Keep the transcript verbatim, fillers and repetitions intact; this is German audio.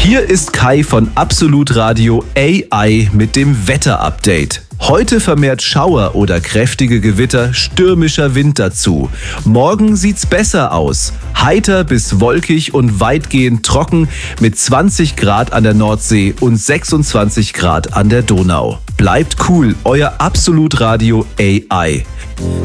Hier ist Kai von Absolut Radio A I mit dem Wetter-Update. Heute vermehrt Schauer oder kräftige Gewitter, stürmischer Wind dazu. Morgen sieht's besser aus. Heiter bis wolkig und weitgehend trocken mit zwanzig Grad an der Nordsee und sechsundzwanzig Grad an der Donau. Bleibt cool, euer Absolut Radio A I.